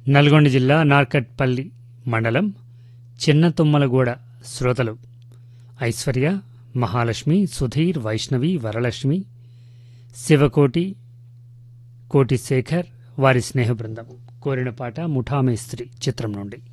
నల్గొండ జిల్లా నార్కట్పల్లి మండలం చిన్నతుమ్మలగూడ శ్రోతలు ఐశ్వర్య, మహాలక్ష్మి, సుధీర్, వైష్ణవి, వరలక్ష్మి, శివకోటి, కోటి శేఖర్ వారి స్నేహ బృందం కోరిన పాట ముఠామేస్త్రి చిత్రం నుండి.